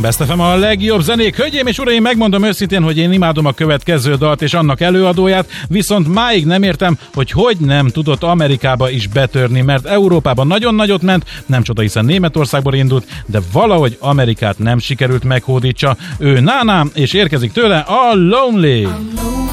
Best FM a legjobb zenék. Hölgyeim és uraim, megmondom őszintén, hogy én imádom a következő dalt és annak előadóját, viszont máig nem értem, hogy nem tudott Amerikába is betörni, mert Európában nagyon nagyot ment, nem csoda, hiszen Németországból indult, de valahogy Amerikát nem sikerült meghódítsa. Ő Nana, és érkezik tőle a Lonely.